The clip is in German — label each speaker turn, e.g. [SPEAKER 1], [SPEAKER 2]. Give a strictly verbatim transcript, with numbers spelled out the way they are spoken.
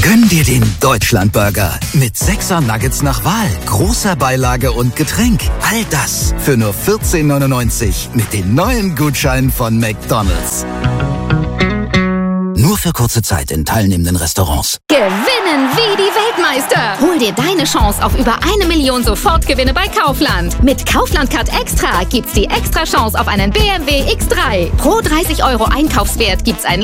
[SPEAKER 1] Gönn dir den Deutschlandburger mit sechser Nuggets nach Wahl, großer Beilage und Getränk. All das für nur vierzehn neunundneunzig mit den neuen Gutscheinen von McDonald's. Nur für kurze Zeit in teilnehmenden Restaurants.
[SPEAKER 2] Gewinnen wie die Weltmeister! Hol dir deine Chance auf über eine Million Sofortgewinne bei Kaufland. Mit Kaufland-Card Extra gibt's die extra Chance auf einen B M W X drei. Pro dreißig Euro Einkaufswert gibt's ein